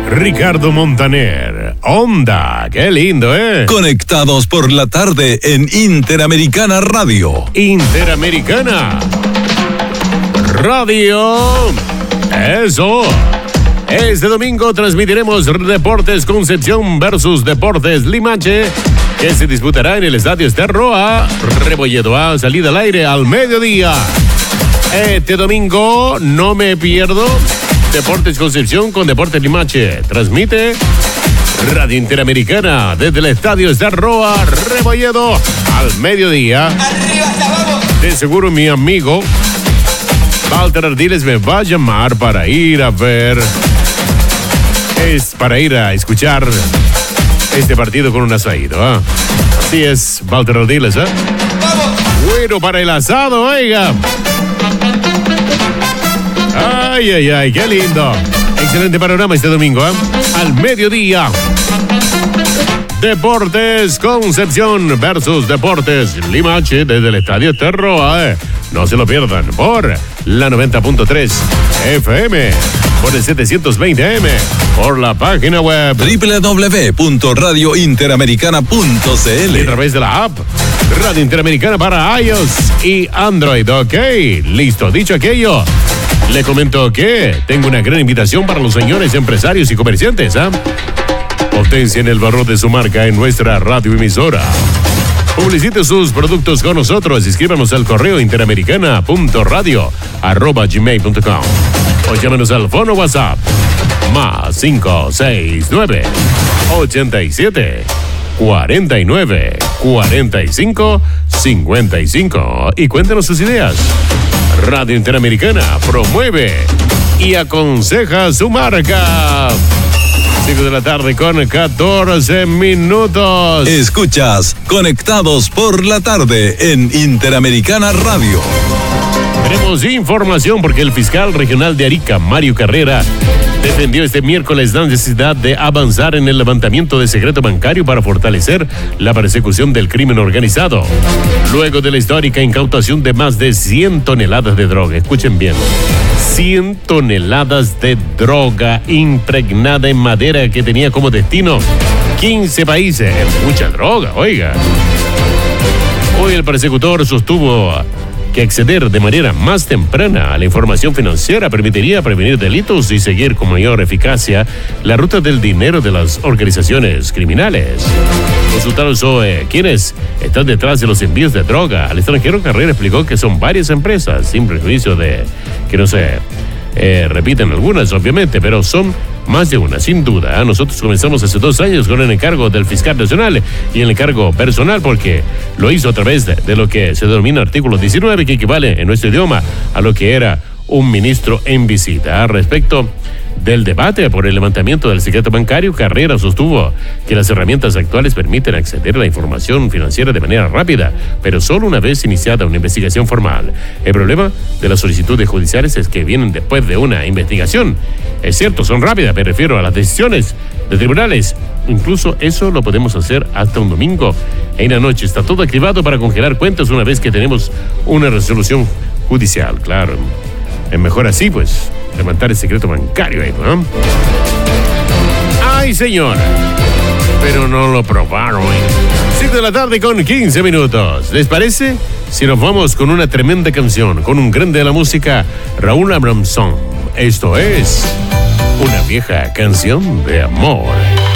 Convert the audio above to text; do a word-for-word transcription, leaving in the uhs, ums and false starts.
Ricardo Montaner. Onda, qué lindo, ¿eh? Conectados por la tarde en Interamericana Radio. Interamericana Radio. Eso. Este domingo transmitiremos Deportes Concepción versus Deportes Limache, que se disputará en el Estadio Esterroa. Rebolledo A, salida al aire al mediodía. Este domingo no me pierdo Deportes Concepción con Deportes Limache. Transmite Radio Interamericana desde el Estadio Esterroa, Rebolledo, al mediodía. Arriba hasta abajo. De seguro mi amigo Walter Ardiles me va a llamar para ir a ver, es para ir a escuchar este partido con un asadito, ¿eh? Así es, Walter Ardiles, ¿eh? Vamos. Bueno para el asado, oiga. Ay, ay, ay, qué lindo. Excelente panorama este domingo, ¿eh? Al mediodía. Deportes Concepción versus Deportes Limache desde el Estadio Esterroa, ¿eh? No se lo pierdan por la noventa punto tres F M, por el setecientos veinte M, por la página web doble u doble u doble u punto radio interamericana punto c l y a través de la app Radio Interamericana para iOS y Android. Ok, listo. Dicho aquello, le comento que tengo una gran invitación para los señores empresarios y comerciantes, ¿ah? ¿eh? Potencien el valor de su marca en nuestra radioemisora. Publicite sus productos con nosotros. Escríbanos al correo interamericana punto radio arroba gmail punto com o llámenos al fono WhatsApp más cinco seis nueve ochenta y siete cuarenta y nueve cuarenta y cinco cincuenta y cinco y cuéntenos sus ideas. Radio Interamericana promueve y aconseja su marca. cinco de la tarde con catorce minutos. Escuchas Conectados por la tarde en Interamericana Radio. Tenemos información porque el fiscal regional de Arica, Mario Carrera, defendió este miércoles la necesidad de avanzar en el levantamiento de secreto bancario para fortalecer la persecución del crimen organizado. Luego de la histórica incautación de más de cien toneladas de droga, escuchen bien, cien toneladas de droga impregnada en madera que tenía como destino quince países. Mucha droga, oiga. Hoy el persecutor sostuvo que acceder de manera más temprana a la información financiera permitiría prevenir delitos y seguir con mayor eficacia la ruta del dinero de las organizaciones criminales. Consultaron sobre quiénes están detrás de los envíos de droga al extranjero. Carrera explicó que son varias empresas, sin prejuicio de que no se eh, repiten algunas, obviamente, pero son más de una, sin duda. Nosotros comenzamos hace dos años con el encargo del fiscal nacional y el encargo personal, porque lo hizo a través de, de lo que se denomina artículo diecinueve, que equivale en nuestro idioma a lo que era un ministro en visita. Respecto del debate por el levantamiento del secreto bancario, Carrera sostuvo que las herramientas actuales permiten acceder a la información financiera de manera rápida, pero solo una vez iniciada una investigación formal. El problema de las solicitudes judiciales es que vienen después de una investigación. Es cierto, son rápidas, me refiero a las decisiones de tribunales. Incluso eso lo podemos hacer hasta un domingo en la noche. Está todo activado para congelar cuentas una vez que tenemos una resolución judicial, claro. Es mejor así, pues, levantar el secreto bancario ahí, ¿no? ¡Ay, señor! Pero no lo probaron, ¿eh? siete de la tarde con quince minutos. ¿Les parece? Si nos vamos con una tremenda canción, con un grande de la música, Raúl Abramson. Esto es una vieja canción de amor.